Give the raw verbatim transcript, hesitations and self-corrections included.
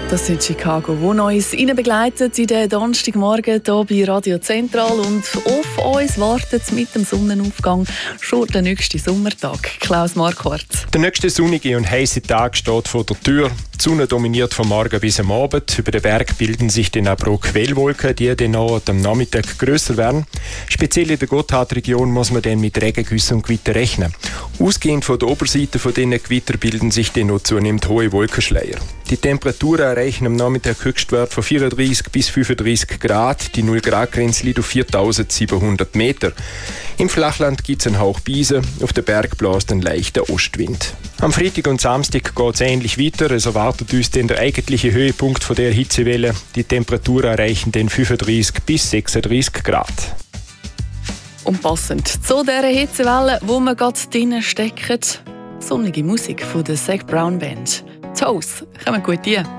Das sind Chicago, wo uns Ihnen begleitet in den Donnerstagmorgen hier bei Radio Zentral. Und auf uns wartet mit dem Sonnenaufgang schon der nächste Sommertag. Klaus Marquardt. Der nächste sonnige und heiße Tag steht vor der Tür. Die Sonne dominiert vom Morgen bis am Abend. Über den Berg bilden sich dann aber auch Quellwolken, die dann auch am Nachmittag grösser werden. Speziell in der Gotthardregion muss man dann mit Regengüssen und Gewitter rechnen. Ausgehend von der Oberseite von diesen Gewitter bilden sich dann noch zunehmend hohe Wolkenschleier. Die Temperaturen erreichen am Nachmittag Höchstwert von vierunddreißig bis fünfunddreißig Grad. Die null Grad Grenze liegt auf viertausendsiebenhundert Meter. Im Flachland gibt es einen Hauch Brise, auf den Berg bläst ein leichter Ostwind. Am Freitag und Samstag geht es ähnlich weiter. Es erwartet uns dann der eigentliche Höhepunkt von der Hitzewelle. Die Temperaturen erreichen dann fünfunddreißig bis sechsunddreißig Grad. Und passend zu dieser Hitzewelle, wo wir gerade drinnen stecken, sonnige Musik von der Zac Brown Band. Toes, kommen gut hier.